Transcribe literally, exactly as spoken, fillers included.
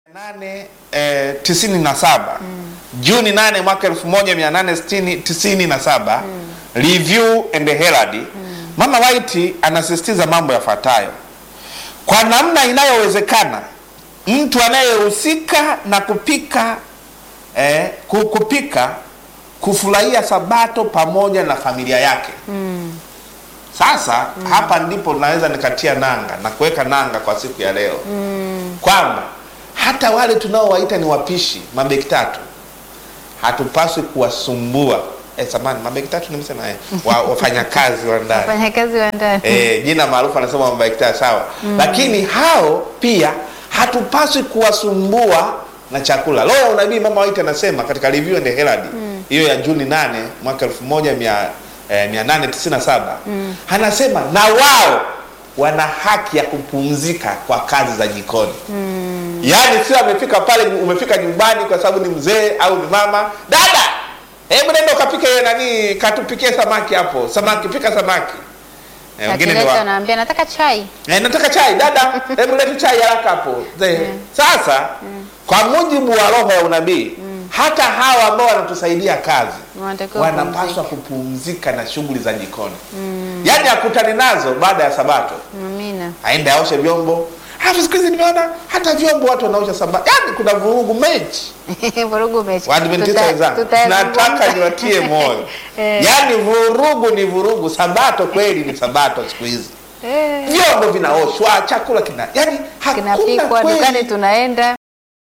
nane eh, tisini na saba mm. Juni nane mwaka elfu moja mia nane tisini na saba mm. Review and Herald mm. Mama White anasisitiza mambo yafuatayo: kwa namna inayowezekana mtu anayehusika na kupika eh, kupika kufurahia Sabato pamoja na familia yake mm. Sasa mm. hapa ndipo naweza nikatia nanga na kuweka nanga kwa siku ya leo mm. kwamba hata wale tunaowaita ni wapishi mabeki tatu hatupaswi kuwasumbua. Eh, samani mabeki tatu nimesema eh wa, wafanyakazi wa ndani. Wafanyakazi wa ndani. Eh, jina maarufu anasema mabeki tatu sawa. Mm. Lakini hao pia hatupaswi kuwasumbua na chakula. Leo nabii Mama White anasema katika Review and Herald hiyo mm. ya Juni nane mwaka elfu moja mia nane tisini na saba mm. anasema na wao wana haki ya kupumzika kwa kazi za jikoni. Mm. Yaani sio amefika pale, umefika nyumbani kwa sababu ni mzee au ni mama, dada, hebu nenda ukapike nani, katupikie samaki hapo. Samaki, pika samaki. Eh, wengine ni wanaambia nataka chai. Eh, nataka chai dada, hebu leta chai haraka hapo. Mm. Sasa mm. kwa mujibu wa roho ya unabii mm. hata hawa ambao wanatusaidia kazi wanapaswa kupumzika na shughuli za jikoni. Mm. Yaani akutane nazo baada ya Sabato. Amina. Aende aoshe vyombo. Hapo siku hizi nimeona hata vyombo watu wanaosha Sabato. Yaani kuna vurugu mechi. Vurugu mechi. Waadventista wenzangu, nataka niwatie moyo. Yaani vurugu ni vurugu, Sabato kweli ni Sabato siku hizi. Vyombo vinaoshwa, chakula kina, yaani hakuna kinapikwa, dukani tunaenda.